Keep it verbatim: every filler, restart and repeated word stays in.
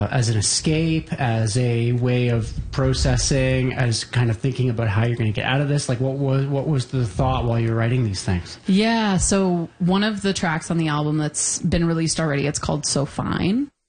as an escape, as a way of processing, as kind of thinking about how you're going to get out of this? Like, what was what was the thought while you were writing these things? Yeah, so one of the tracks on the album that's been released already, it's called So Fine.